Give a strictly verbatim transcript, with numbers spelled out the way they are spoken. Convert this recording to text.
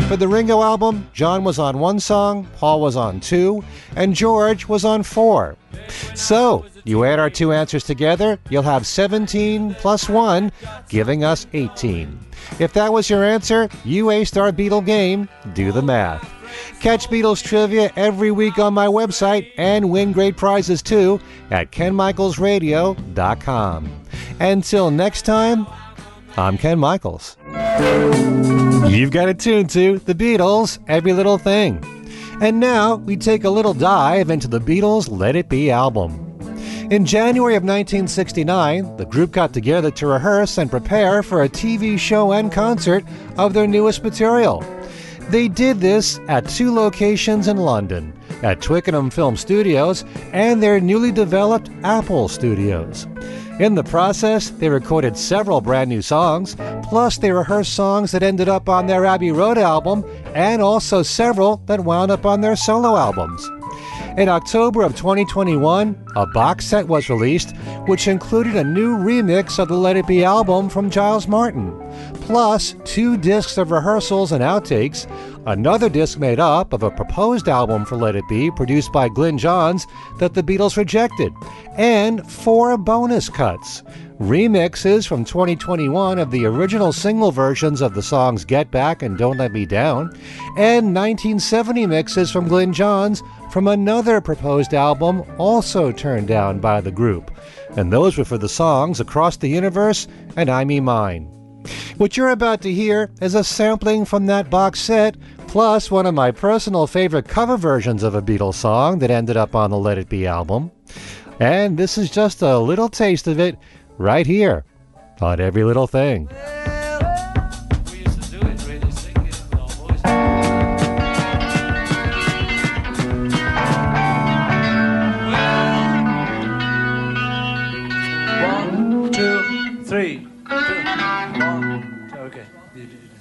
For the Ringo album, John was on one song, Paul was on two, and George was on four. So, you add our two answers together, you'll have seventeen plus one, giving us eighteen. If that was your answer, you aced our Beatle game. Do the math. Catch Beatles trivia every week on my website and win great prizes too at ken michaels radio dot com. Until next time, I'm Ken Michaels. You've got it tuned to The Beatles, Every Little Thing. And now we take a little dive into the Beatles' Let It Be album. In January of nineteen sixty-nine, the group got together to rehearse and prepare for a T V show and concert of their newest material. They did this at two locations in London, at Twickenham Film Studios and their newly developed Apple Studios. In the process, they recorded several brand new songs, plus they rehearsed songs that ended up on their Abbey Road album, and also several that wound up on their solo albums. In October of twenty twenty-one, a box set was released, which included a new remix of the Let It Be album from Giles Martin, plus two discs of rehearsals and outtakes, another disc made up of a proposed album for Let It Be produced by Glyn Johns that the Beatles rejected, and four bonus cuts. Remixes from twenty twenty-one of the original single versions of the songs Get Back and Don't Let Me Down, and nineteen seventy mixes from Glyn Johns from another proposed album also turned down by the group. And those were for the songs Across the Universe and I Me Mine. What you're about to hear is a sampling from that box set, plus one of my personal favorite cover versions of a Beatles song that ended up on the Let It Be album. And this is just a little taste of it right here on Every Little Thing. We used to do it, really sing it with our voices. Well, one, two, three. Two, one, two, okay.